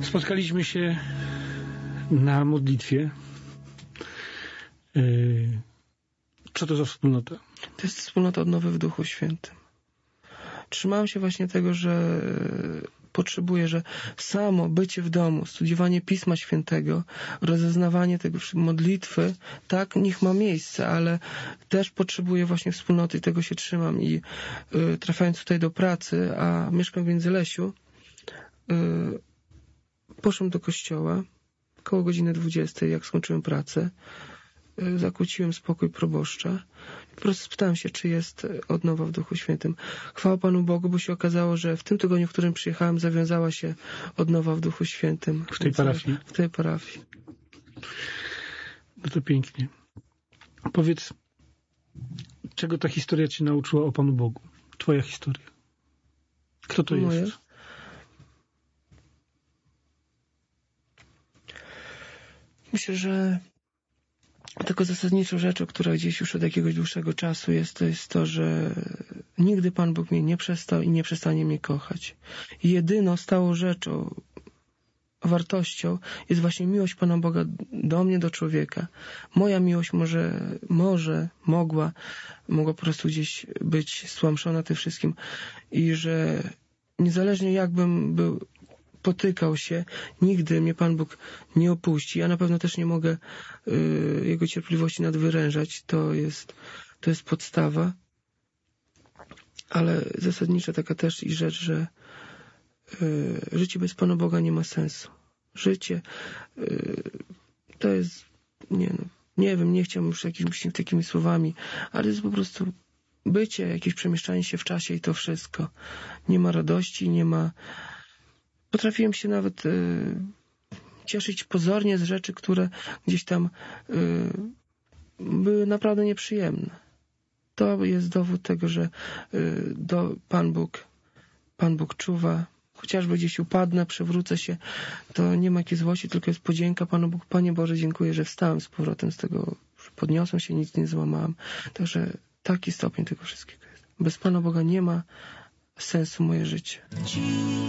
Spotkaliśmy się na modlitwie. Co to za wspólnota? To jest wspólnota odnowy w Duchu Świętym. Trzymałem się właśnie tego, że potrzebuję, że samo bycie w domu, studiowanie Pisma Świętego, rozeznawanie tego, modlitwy, tak, niech ma miejsce, ale też potrzebuję właśnie wspólnoty i tego się trzymam. I trafiając tutaj do pracy, a mieszkam w Międzylesiu, poszłem do kościoła koło godziny 20, jak skończyłem pracę. Zakłóciłem spokój proboszcza. Po prostu spytałem się, czy jest odnowa w Duchu Świętym. Chwała Panu Bogu, bo się okazało, że w tym tygodniu, w którym przyjechałem, zawiązała się odnowa w Duchu Świętym. W tej parafii? W tej parafii. No to pięknie. Powiedz, czego ta historia Cię nauczyła o Panu Bogu? Twoja historia. Kto to jest? Myślę, że taką zasadniczą rzeczą, która gdzieś już od jakiegoś dłuższego czasu jest, to jest to, że nigdy Pan Bóg mnie nie przestał i nie przestanie mnie kochać. I jedyną stałą rzeczą, wartością jest właśnie miłość Pana Boga do mnie, do człowieka. Moja miłość mogła po prostu gdzieś być stłamszona tym wszystkim i że niezależnie jakbym potykał się, nigdy mnie Pan Bóg nie opuści. Ja na pewno też nie mogę Jego cierpliwości nadwyrężać. To jest podstawa. Ale zasadnicza taka też i rzecz, że życie bez Pana Boga nie ma sensu. Życie to jest, nie wiem, nie chciałbym już jakimiś takimi słowami, ale to jest po prostu bycie, jakieś przemieszczanie się w czasie i to wszystko. Nie ma radości, nie ma... Potrafiłem się nawet cieszyć pozornie z rzeczy, które gdzieś tam były naprawdę nieprzyjemne. To jest dowód tego, że Pan Bóg czuwa. Chociażby gdzieś upadnę, przewrócę się, to nie ma jakiej złości, tylko jest podzięka Panu Bogu. Panie Boże, dziękuję, że wstałem z powrotem z tego, że podniosłem się, nic nie złamałem. Także taki stopień tego wszystkiego jest. Bez Pana Boga nie ma sensu moje życie.